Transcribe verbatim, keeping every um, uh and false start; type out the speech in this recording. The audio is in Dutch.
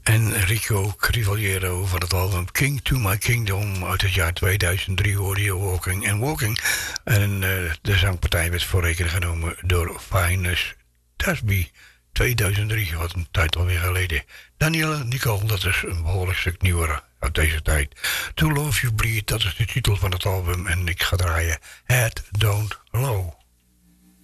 Enrico Crivaliero van het album King to My Kingdom uit het jaar tweeduizend drie hoorde je Walking and Walking. En uh, de zangpartij werd voor rekening genomen door Finus Dasby. tweeduizend drie, wat een tijd alweer geleden. Danielle Nicole, dat is een behoorlijk stuk nieuwer uit deze tijd. To Love You Bleed, dat is de titel van het album. En ik ga draaien Head Don't Low.